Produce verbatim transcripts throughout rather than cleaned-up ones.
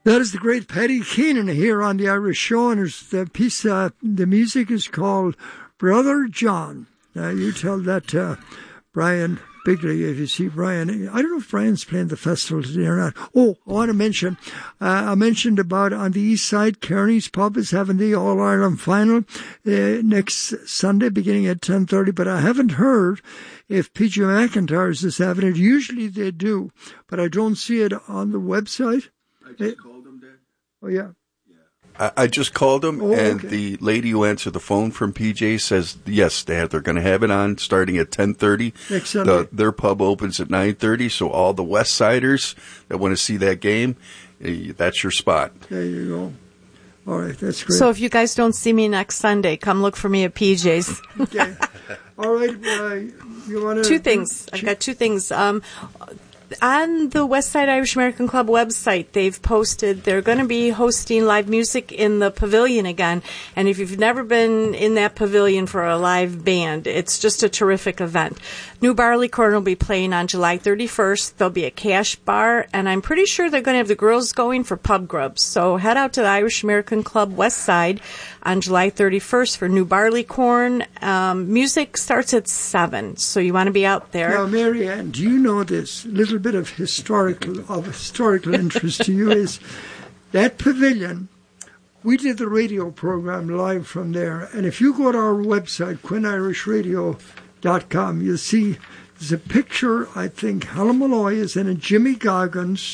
That is the great Paddy Keenan here on the Irish Show, and the piece, uh, the music is called Brother John. Now, you tell that to uh, Brian Bigley if you see Brian. I don't know if Brian's playing the festival today or not. Oh, I want to mention, uh, I mentioned about on the east side, Kearney's Pub is having the All-Ireland final uh, next Sunday beginning at ten thirty, but I haven't heard if P J McIntyre's is having it. Usually they do, but I don't see it on the website. I just called them, Dad. Oh, yeah. I, I just called them, oh, and okay. the lady who answered the phone from P J says, yes, Dad, they're going to have it on starting at ten thirty. Next Sunday. The, their pub opens at nine thirty, so all the West Siders that want to see that game, eh, that's your spot. There you go. All right, that's great. So if you guys don't see me next Sunday, come look for me at P J's. Okay. All right. Uh, you want to... Two things. I've got two things. Um, on the Westside Irish American Club website, they've posted they're going to be hosting live music in the pavilion again. And if you've never been in that pavilion for a live band, it's just a terrific event. New Barleycorn will be playing on July thirty-first. There'll be a cash bar, and I'm pretty sure they're going to have the girls going for pub grubs. So head out to the Irish American Club Westside on July thirty-first for New Barleycorn. Um, music starts at seven, so you want to be out there. Now, Mary Ann, do you know this? A little bit of historical of historical interest to you is that pavilion. We did the radio program live from there, and if you go to our website, quinn irish radio dot com, you'll see there's a picture. I think Helen Malloy is in it, Jimmy Goggins.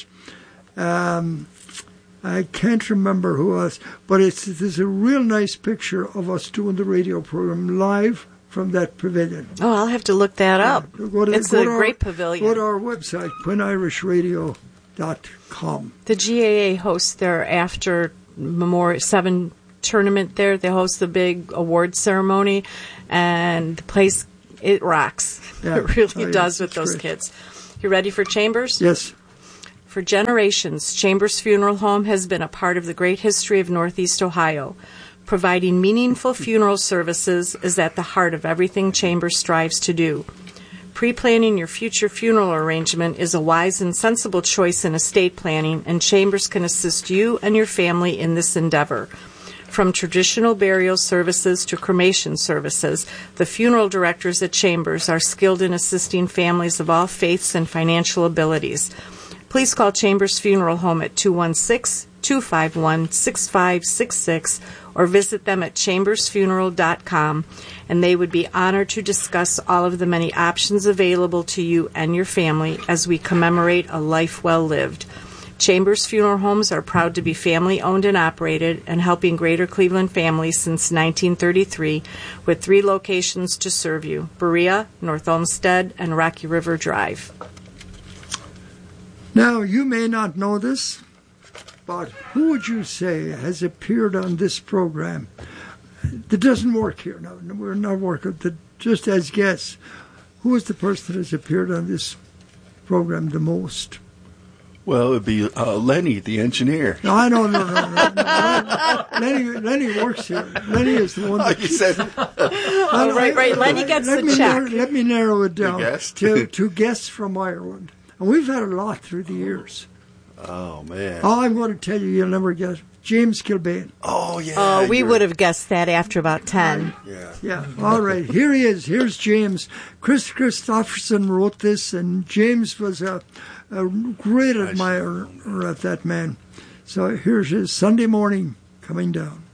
Um, I can't remember who else, but it's there's a real nice picture of us doing the radio program live from that pavilion. Oh, I'll have to look that Yeah, up. go to- It's go a to our- great pavilion. Go to our website, quinn irish radio dot com. The G A A hosts their after Memorial Seven tournament there. They host the big award ceremony, and the place, it rocks. Yeah. It really Oh, yeah, does with it's those great. kids. You ready for Chambers? Yes. For generations, Chambers Funeral Home has been a part of the great history of Northeast Ohio. Providing meaningful funeral services is at the heart of everything Chambers strives to do. Pre-planning your future funeral arrangement is a wise and sensible choice in estate planning, and Chambers can assist you and your family in this endeavor. From traditional burial services to cremation services, the funeral directors at Chambers are skilled in assisting families of all faiths and financial abilities. Please call Chambers Funeral Home at two one six, two five one, six five six six or visit them at chambers funeral dot com, and they would be honored to discuss all of the many options available to you and your family as we commemorate a life well lived. Chambers Funeral Homes are proud to be family-owned and operated and helping Greater Cleveland families since nineteen thirty-three with three locations to serve you, Berea, North Olmsted, and Rocky River Drive. Now, you may not know this, but who would you say has appeared on this program that doesn't work here? No, we're not working. That just as guests, who is the person that has appeared on this program the most? Well, it'd be uh, Lenny, the engineer. No, I don't know. No, no, no, no. Lenny, Lenny works here. Lenny is the one that... You said, Oh, right, right. Lenny gets let the me check. Narrow, let me narrow it down guest? to, to guests from Ireland. And we've had a lot through the years. oh, man. Oh, I'm going to tell you, you'll never guess. James Kilbane. Oh, yeah. Oh, we you're- would have guessed that after about ten. Yeah. Yeah, all right. Here he is. Here's James. Chris Christopherson wrote this, and James was a, a great admirer of that man. So here's his Sunday morning coming down.